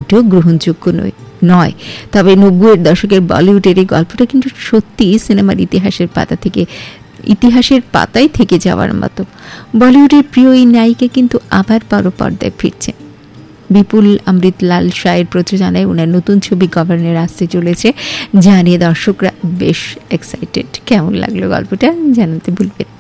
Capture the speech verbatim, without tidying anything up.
একটু গ্রহণযোগ্য নয় নয় তবে নব্বইয়ের দশকের বলিউডের এই গল্পটা কিন্তু সত্যি সিনেমার ইতিহাসের পাতা থেকে ইতিহাসের পাতায় থেকে যাওয়ার মতো। বলিউডের প্রিয় এই নায়িকা কিন্তু আবার বড় পর্দায় ফিরছে। বিপুল অমৃতলাল শাহের প্রযোজনায় ওনার নতুন ছবি গভর্নর আসতে চলেছে, জানিয়ে দর্শকরা বেশ এক্সাইটেড। কেমন লাগলো গল্পটা জানাতে ভুলবেন।